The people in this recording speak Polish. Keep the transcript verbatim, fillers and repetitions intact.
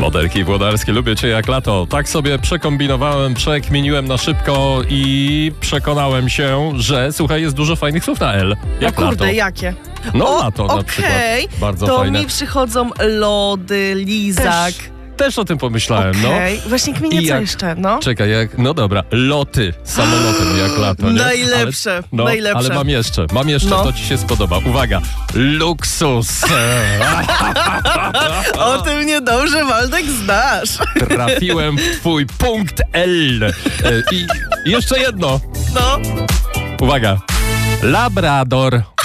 Włoderki włodarskie, lubię cię jak lato. Tak sobie przekombinowałem, przekminiłem na szybko i przekonałem się, że słuchaj, jest dużo fajnych słów na L. Jak No kurde, lato. jakie? No O, lato na okej, przykład. Bardzo to fajne. mi przychodzą lody, lizak. Też, też o tym pomyślałem, Okej, właśnie kminię I co jak- jeszcze, no. no. Czekaj, jak, no dobra, loty samolotem jak lato, nie? Najlepsze, ale, no, najlepsze. Ale mam jeszcze, mam jeszcze, No. to ci się spodoba. Uwaga, luksus. O tym niedobrze, Waldek, znasz. Trafiłem w twój punkt L. E, I jeszcze jedno. No. Uwaga. Labrador.